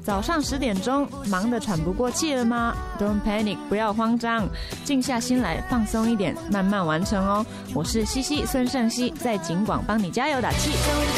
早上10点钟，忙得喘不过气了吗？ Don't panic， 不要慌张，静下心来，放松一点，慢慢完成哦。我是西西孙盛熙，在警广帮你加油打气。